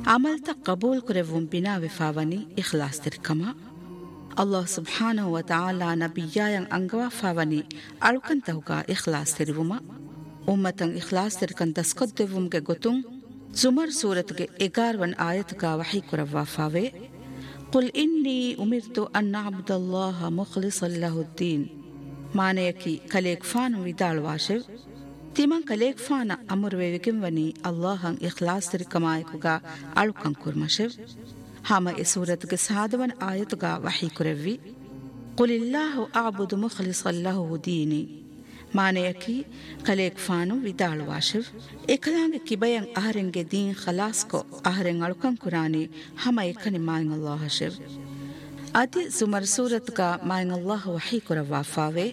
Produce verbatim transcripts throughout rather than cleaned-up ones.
ಅಮಲ್ತ ಕಬೂಲ್ ಕುರೆವುಂ ಬಿನಾ ವಿಫಾವನಿ ಇಖ್ಲಾಸ್ ತಿರ್ಕಮ ಅಲ್ಲಾಹ್ ಸುಬ್ಹಾನಹು ವ ತಆಲಾ ನಬಿಯಾಯಂ ಅಂಗವಾ ಫಾವನಿ ಅಳುಕಂತಹುಗ ಇಖ್ಲಾಸ್ ತಿರುವುಮ ಉಮ್ಮತಂ ಇಖ್ಲಾಸ್ ತಿರ್ಕಂ ದಸ್ಕೊದ್ದೆವುಂಗೆ ಗೊತುಂ ಜುಮರ್ ಸೂರತ್ಗೆ ಎಗಾರ್ವನ್ ಆಯತುಗ ವಹಿ ಕುರವ್ವಾ ಫಾವೆ ಕುಲ್ ಇನ್ನಿ ಉಮಿರ್ತು ಅನ್ ಅಬ್ದಲ್ಲಾಹ ಮುಖ್ಲಿಸನ್ ಲಹುದ್ದೀನ್ ಮಾನೆಯಕಿ ಕಲೇಕ್ ಫಾನು ವಿದಾಳ್ವಾಶೆವ್ ತಿಮಂ ಕಲೇಕ್ ಫಾನ ಅಮುರ್ವೆವಿಗಿಂ ವನಿ ಅಲ್ಲಾಹಂ ಇಖ್ಲಾಸ್ ತಿರ್ಕಮಾಯಕುಗ ಅಳುಕಂ ಕುರ್ಮಶೆವ್ ಹಾಮ ಎ ಸೂರತ್ಗೆ ಸಾದವನ್ ಆಯತುಗ ವಹಿ ಕುರವ್ವಿ ಕುಲಿಲ್ಲಾಹು ಅಬುದು ಮುಖ್ಲಿಸನ್ ಲಹು ದೀನಿ ಮಾನೆಯಕಿ ಕಲೇಕ್ ಫಾನು ವಿದಾಳ್ವಾಶೆವ್ ಎಕಲಾಂಗೆ ಕಿಬಯಂ ಅಹರೆಂಗೆ ದೀನ್ ಖಲಾಸ್ಕೊ ಅಹರೆಂ ಅಳುಕಂ ಕುರಾನಿ ಹಮ ಎಕನಿ ಮಾಯಂ ಅಲ್ಲಾಹ ಶೆವ್ ಅದಿ ಸುಮರ್ ಸೂರತ್ಗ ಮಾಯಂ ಅಲ್ಲಾಹ ವಹಿ ಕುರವ್ವಾ ಫಾವೆ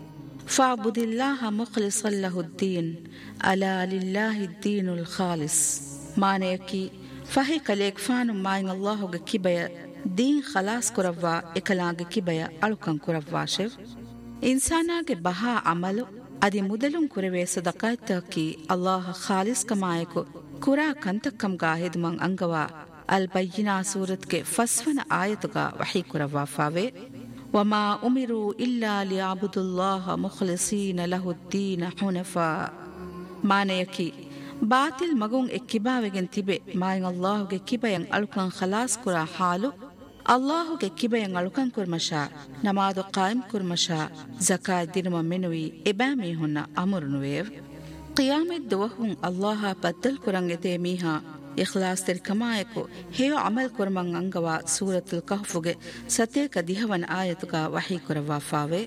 ಫಾಬುದಿಲ್ಲಾಹ ಮುಖ್ಲಿಸನ್ ಲಹುದ್ದೀನ್ ಅಲಾ ಲಿಲ್ಲಾಹಿ ದ್ದೀನುಲ್ ಖಾಲಿಸ್ ಮಾನೆಯಕಿ ಫಹಿ ಕಲೇಕ್ ಫಾನು ಮಾಯಂ ಅಲ್ಲಾಹುಗೆ ಕಿಬಯ ದೀನ್ ಖಲಾಸ್ ಕುರವ್ವಾ ಎಕಲಾಂಗೆ ಕಿಬಯ ಅಳುಕಂ ಕುರವ್ವಾ ಶೆವ್ ಇನ್ಸಾನಾಗೆ ಬಹಾ ಅಮಲು ಅದಿ ಮುದಲುಂ ಕುರವೆ ಸದಕಾಯತಕಿ ಅಲ್ಲಾಹ ಖಾಲಿಸ್ ಕಮಾಯಕು ಕುರಾ ಕಂತಕ್ಕಂಗಾ ಹಿದ್ಮಂ ಅಂಗವಾ ಅಲ್ ಬಯ್ಯಿನಾ ಸೂರತ್ಗೆ ಫಸ್ವನ ಆಯತುಗ ವಹಿ ಕುರವ್ವಾ ಫಾವೆ ವಮಾ ಉಮಿರು ಇಲ್ಲಾ ಲಿಯಅಬುದುಲ್ಲಾಹ ಮುಖ್ಲಿಸೀನ ಲಹುದ್ದೀನ ಹುನಫಾ ಮಾನೆಯಕಿ ಬಾತಿಲ್ ಮಗುಂ ಎಕ್ಕಿಬಾವೆಗೆನ್ ತಿಬೆ ಮಾಯಂ ಅಲ್ಲಾಹುಗೆ ಕಿಬಯಂ ಅಳುಕಂ ಖಲಾಸ್ ಕುರಾ ಹಾಲು ಅಲ್ಲಾಹುಗೆ ಕಿಬಯಂ ಅಳುಕಂ ಕುರ್ಮಶಾ ನಮಾದು ಕಾಯಿಂ ಕುರ್ಮಶಾ ಜಕಾತ್ ದಿನಮ ಮೆನುವಿ ಎಬಾಮಿ ಹುನ್ನ ಅಮುರುನುವೇವ್ ಕಿಯಾಮೆತ್ ದುವಹುಂ ಅಲ್ಲಾಹ ಬದ್ದಲ್ ಕುರಂಗೆ ದೇ ಮೀಹಾ ಇಖ್ಲಾಸ್ ತಿರ್ಕಮಾಯಕು ಹೇಯೋ ಅಮಲ್ ಕುರ್ಮಂ ಅಂಗವಾ ಸೂರತುಲ್ ಕಹ್ಫುಗೆ ಸತೇಕ ದಿಹವನ್ ಆಯತುಗ ವಹಿ ಕುರವ್ವಾ ಫಾವೆ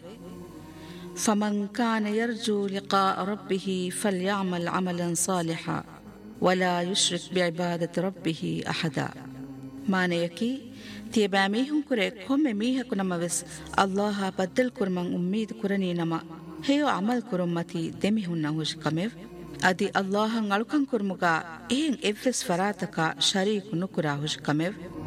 ಫಮನ್ ಕಾನ ಯರ್ಜು ಲಿಕಾ ರಬ್ಬಿಹಿ ಫಲ್ಯಅಮಲ್ ಅಮಲನ್ ಸಾಲಿಹಾ ವಲಾ ಯುಶ್ರಿಕ್ ಬಿಇಬಾದತಿ ರಬ್ಬಿಹಿ ಅಹದಾ ಮಾನೆಯಕಿ ತಿಯಬಾ ಮೀಹುಂ ಕುರೆ ಕೊಮ್ಮೆ ಮೀಹಕು ನಮವೆಸ್ ಅಲ್ಲಾಹ ಬದ್ದಲ್ ಕುರ್ಮಂ ಉಮ್ಮೀದ್ ಕುರನಿ ನಮ ಹೇಯೋ ಅಮಲ್ ಕುರುಮ್ಮತಿ ದೆಮಿಹುನ್ನ ಹುಷ್ಕಮೆವ್ ಅದಿ ಅಲ್ಲಾಹಂ ಅಳುಕಂ ಕುರ್ಮುಗ ಏನ್ ಎವ್ವೆಸ್ ಫರಾತಕ ಶರೀಕು ನುಕುರಾ ಹುಷ್ಕಮೆವ್